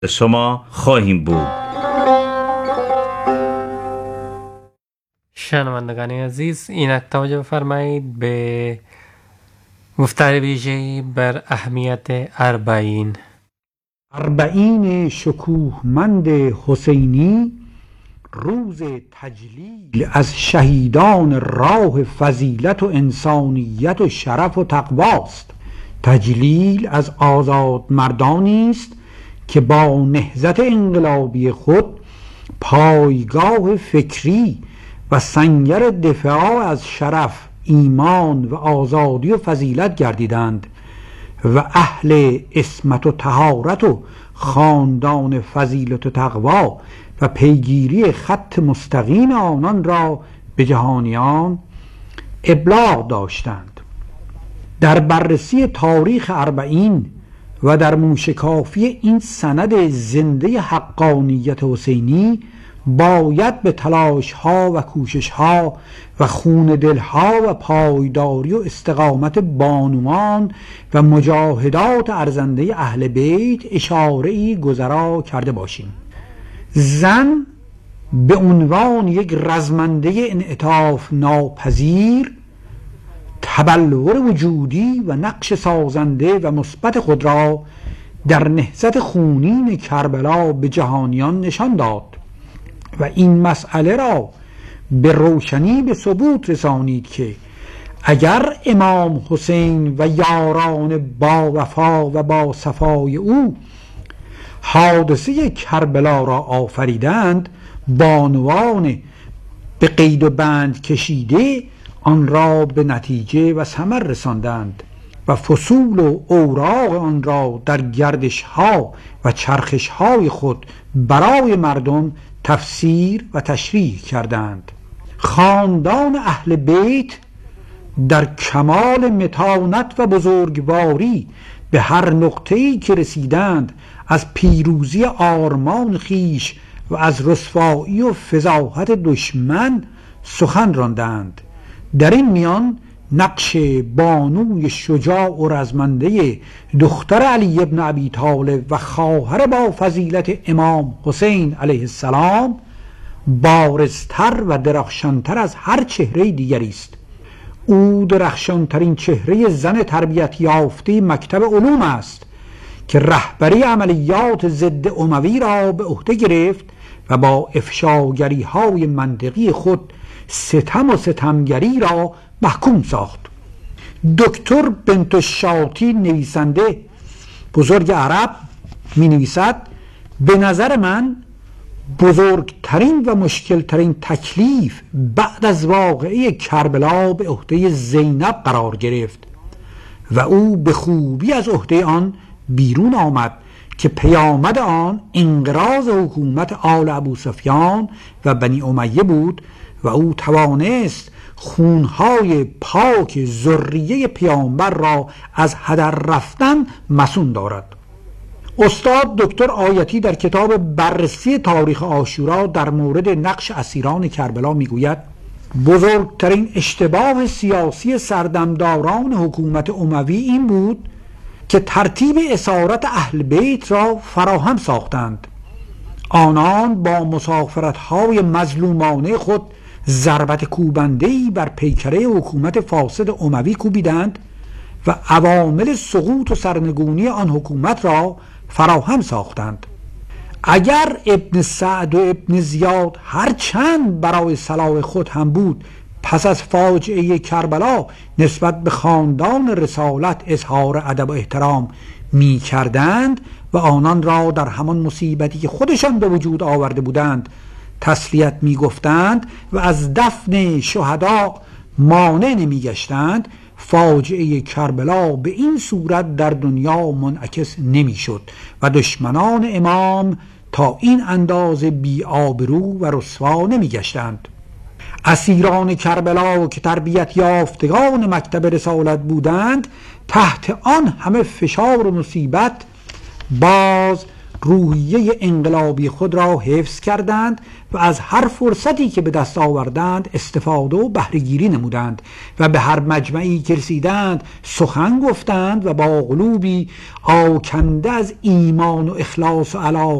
شما خواهیم بود. شنوندگان عزیز، اینک توجه بفرمایید به گفتار ویژه‌ای بر اهمیت اربعین. اربعین شکوهمند حسینی روز تجلیل از شهیدان راه فضیلت و انسانیت و شرف و تقواست. تجلیل از آزاد مردانی است که با نهضت انقلابی خود پایگاه فکری و سنگر دفاع از شرف، ایمان و آزادی و فضیلت گردیدند و اهل عصمت و طهارت و خاندان فضیلت و تقوا و پیگیری خط مستقیم آنان را به جهانیان ابلاغ داشتند. در بررسی تاریخ اربعین و در موشکافی این سند زنده حقانیت حسینی باید به تلاش‌ها و کوشش‌ها و خون دل‌ها و پایداری و استقامت بانوان و مجاهدات ارزنده اهل بیت اشاره‌ای گذرا کرده باشیم. زن به عنوان یک رزمنده انعطاف ناپذیر تبلور وجودی و نقش سازنده و مثبت خود را در نهضت خونین کربلا به جهانیان نشان داد و این مسئله را به روشنی به ثبوت رسانید که اگر امام حسین و یاران با وفا و با صفای او حادثه کربلا را آفریدند، بانوان به قید و بند کشیده آن را به نتیجه و ثمر رساندند و فصول و اوراق آن را در گردش ها و چرخش های خود برای مردم تفسیر و تشریح کردند. خاندان اهل بیت در کمال متانت و بزرگواری به هر نقطه‌ای که رسیدند از پیروزی آرمان خیش و از رسوایی و فضاحت دشمن سخن راندند. در این میان نقش بانوی شجاع و رزمنده دختر علی ابن ابی طالب و خواهر با فضیلت امام حسین علیه السلام بارزتر و درخشانتر از هر چهره دیگری است. او درخشانترین چهره زن تربیت یافته مکتب علوم است که رهبری عملیات ضد اموی را به عهده گرفت و با افشاگری های منطقی خود ستم و ستمگری را محکوم ساخت. دکتر بنت الشاطی نویسنده بزرگ عرب می نویسد: به نظر من بزرگترین و مشکلترین تکلیف بعد از واقعه کربلا به عهده زینب قرار گرفت و او به خوبی از عهده آن بیرون آمد که پیامد آن انقراض حکومت آل ابوسفیان و بنی امیه بود و او توانست خونهای پاک ذریه پیامبر را از هدر رفتن مصون دارد. استاد دکتر آیتی در کتاب بررسی تاریخ عاشورا در مورد نقش اسیران کربلا میگوید: بزرگترین اشتباه سیاسی سردمداران حکومت اموی این بود که ترتیب اسارت اهل بیت را فراهم ساختند. آنان با مسافرت‌های مظلومانه خود ضربت کوبنده‌ای بر پیکره حکومت فاسد اموی کوبیدند و عوامل سقوط و سرنگونی آن حکومت را فراهم ساختند. اگر ابن سعد و ابن زیاد هر چند برای صلاح خود هم بود پس از فاجعه کربلا نسبت به خاندان رسالت اظهار ادب و احترام می کردند و آنان را در همان مصیبتی که خودشان به وجود آورده بودند تسلیت می گفتند و از دفن شهدا مانع نمی گشتند، فاجعه کربلا به این صورت در دنیا منعکس نمی شد و دشمنان امام تا این اندازه بی آبرو و رسوا نمی گشتند. اسیران کربلا که تربیت یافتگان مکتب رسالت بودند تحت آن همه فشار و مصیبت باز روحیه انقلابی خود را حفظ کردند و از هر فرصتی که به دست آوردند استفاده و بهره‌گیری نمودند و به هر مجمعی که رسیدند سخن گفتند و با قلوبی آکنده از ایمان و اخلاص و علاقه